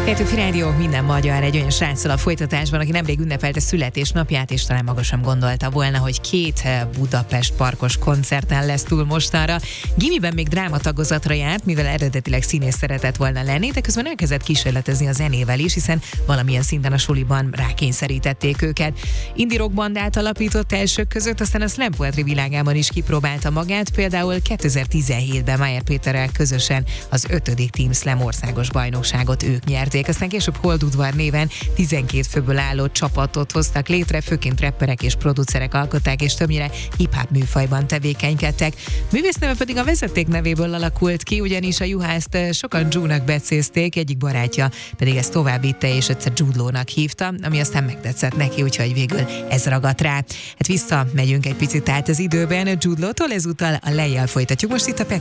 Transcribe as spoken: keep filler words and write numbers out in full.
Petőfi Rádió, minden magyar egy olyan sráccal a folytatásban, aki nemrég ünnepelte születésnapját, és talán maga sem gondolta volna, hogy két Budapest parkos koncerten lesz túl mostanra. Gimiben még drámatagozatra járt, mivel eredetileg színész szeretett volna lenni, de közben elkezdett kísérletezni a zenével is, hiszen valamilyen szinten a suliban rákényszerítették őket. Indie rock bandát alapított elsők között, aztán a slam poetry világában is kipróbálta magát, például kétezer-tizenhétben Mayer Péterrel közösen az ötödik Team Slam országos bajnokságot ők nyerték. Aztán később Holdudvar néven tizenkét főből álló csapatot hoztak létre, főként rapperek és producerek alkották, és többnyire hip-hop műfajban tevékenykedtek. Művész neve pedig a vezeték nevéből alakult ki, ugyanis a juhászt sokan Jude-nak becézték, egyik barátja pedig ezt továbbvitte, és egyszer Jude Law-nak hívta, ami aztán megtetszett neki, úgyhogy végül ez ragadt rá. Hát visszamegyünk egy picit át az időben, Jude Law-tól ezúttal a lejjel folytatjuk most itt a